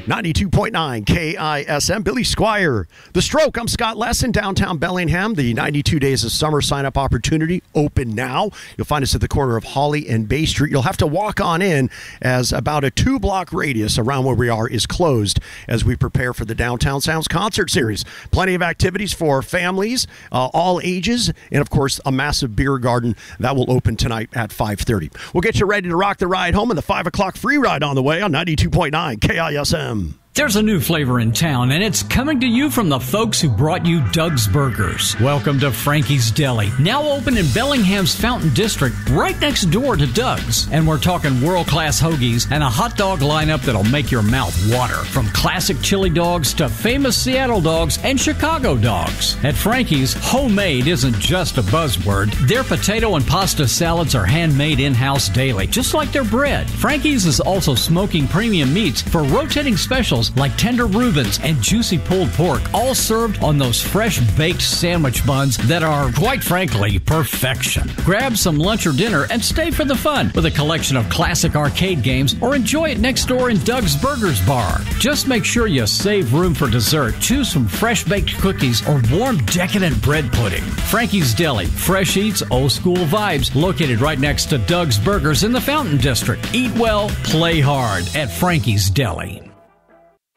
92.9 KISM. Billy Squire. The Stroke. I'm Scott Lesson, downtown Bellingham. The 92 Days of Summer sign-up opportunity open now. You'll find us at the corner of Holly and Bay Street. You'll have to walk on in, as about a 2-block radius around where we are is closed as we prepare for the Downtown Sounds concert series. Plenty of activities for families, all ages, and of course a massive beer garden that will open tonight at 5:30. We'll get you ready to rock the ride home, and the 5 o'clock free ride on the way on 92.9 KISM. There's a new flavor in town, and it's coming to you from the folks who brought you Doug's Burgers. Welcome to Frankie's Deli, now open in Bellingham's Fountain District, right next door to Doug's. And we're talking world-class hoagies and a hot dog lineup that'll make your mouth water. From classic chili dogs to famous Seattle dogs and Chicago dogs. At Frankie's, homemade isn't just a buzzword. Their potato and pasta salads are handmade in-house daily, just like their bread. Frankie's is also smoking premium meats for rotating specials like tender Reubens and juicy pulled pork, all served on those fresh baked sandwich buns that are, quite frankly, perfection. Grab some lunch or dinner and stay for the fun with a collection of classic arcade games, or enjoy it next door in Doug's Burgers Bar. Just make sure you save room for dessert. Choose from fresh baked cookies or warm decadent bread pudding. Frankie's Deli, fresh eats, old school vibes, located right next to Doug's Burgers in the Fountain District. Eat well, play hard at Frankie's Deli.